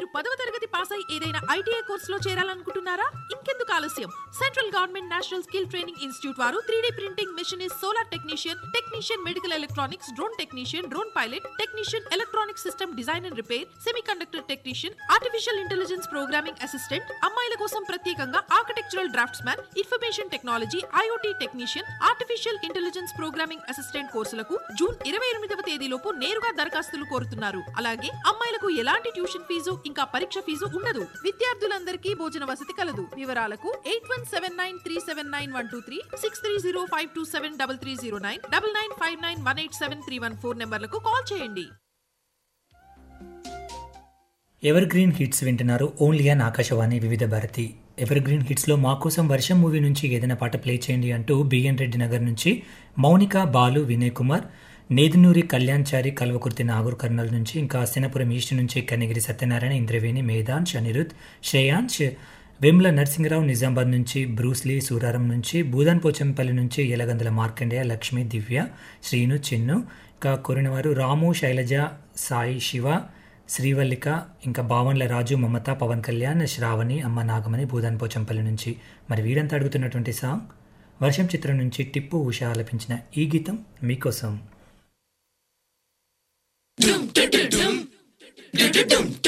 మీరు 10వ తరగతి పాస్ అయి ఏదైనా ఐటీఐ కోర్సులో చేరాలనుకుంటున్నారా? ఇంకెందుకు ఆలస్యం? Central government national skill training institute వారు 3D printing, machinist, solar technician, medical electronics, drone technician, drone pilot technician, electronic system design and repair, semi conductor technician, artificial intelligence programming assistant, అమ్మాయిల కోసం ప్రత్యేకంగా architectural డ్రాఫ్ట్స్మన్, information technology, IoT technician, artificial intelligence programming assistant కోర్సులకు June 28వ తేదీలోపు నేరుగా దరఖాస్తులు కోరుతున్నారు. అలాగే అమ్మాయిలకు ఎలాంటి ట్యూషన్ ఫీజు ఇంకా పరీక్ష ఫీజు ఉండదు. విద్యార్థులందరికీ భోజన వసతి కలదు. వివరాలకు 8179379123, 6305273309, 9959187314 నెంబర్లకు కాల్ చేయండి. ఎవర్ గ్రీన్ హిట్స్ వింటున్నారు ఓన్లీ ఆన్ ఆకాశవాణి వివిధ భారతి. ఎవర్ గ్రీన్ హిట్స్లో మా కోసం వర్షం మూవీ నుంచి ఏదైనా పాట ప్లే చేయండి అంటూ బిఎన్ రెడ్డి నగర్ నుంచి మౌనిక, బాలు, వినయ్ కుమార్, నేదునూరి కళ్యాణ్చారి, కల్వకుర్తి నాగూర్ కర్నూల్ నుంచి, ఇంకా అస్తినపురం ఈస్ట్ నుంచి కనిగిరి సత్యనారాయణ, ఇంద్రవేణి, మేధాంశ్, అనిరుద్, శ్రేయాంశ్, వేముల నరసింహరావు నిజామాబాద్ నుంచి, బ్రూస్లీ సూరారం నుంచి, భూదాన్ పోచంపల్లి నుంచి యలగందుల మార్కండేయ, లక్ష్మి, దివ్య, శ్రీను, చిన్ను, ఇంకా కోరినవారు రాము, శైలజ, సాయి, శివ, శ్రీవల్లిక, ఇంకా బావన్ల రాజు, మమత, పవన్ కళ్యాణ్, శ్రావణి, అమ్మ నాగమణి, భూదాన్ పోచంపల్లి నుంచి. మరి వీరంతా అడుగుతున్నటువంటి సాంగ్ వర్షం చిత్రం నుంచి టిప్పు ఉషా ఆలపించిన ఈ గీతం మీకోసం.